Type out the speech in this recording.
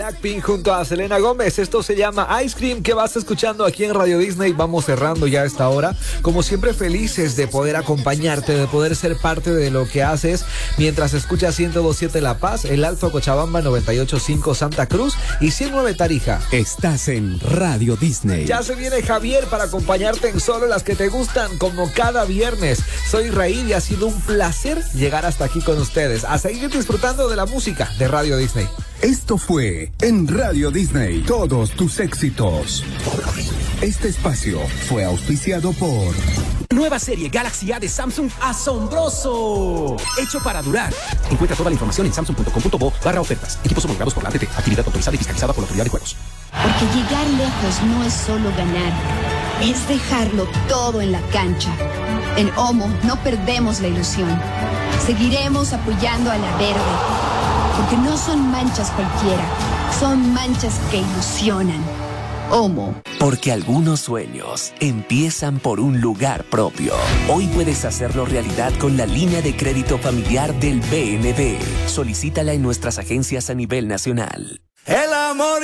Blackpink junto a Selena Gómez. Esto se llama Ice Cream, que vas escuchando aquí en Radio Disney. Vamos cerrando ya a esta hora. Como siempre, felices de poder acompañarte, de poder ser parte de lo que haces mientras escuchas 102.7 La Paz, El Alto Cochabamba, 98.5 Santa Cruz y 109 Tarija. Estás en Radio Disney. Ya se viene Javier para acompañarte en solo las que te gustan, como cada viernes. Soy Raíd y ha sido un placer llegar hasta aquí con ustedes. A seguir disfrutando de la música de Radio Disney. Esto fue en Radio Disney, todos tus éxitos. Este espacio fue auspiciado por... Nueva serie Galaxy A de Samsung, asombroso, hecho para durar. Encuentra toda la información en samsung.com.bo/ofertas. Equipos homologados por la ATT, actividad autorizada y fiscalizada por la Autoridad de Juegos. Porque llegar lejos no es solo ganar, es dejarlo todo en la cancha. En OMO no perdemos la ilusión. Seguiremos apoyando a la verde, porque no son manchas cualquiera, son manchas que ilusionan. OMO. Porque algunos sueños empiezan por un lugar propio. Hoy puedes hacerlo realidad con la línea de crédito familiar del BNB. Solicítala en nuestras agencias a nivel nacional. El amor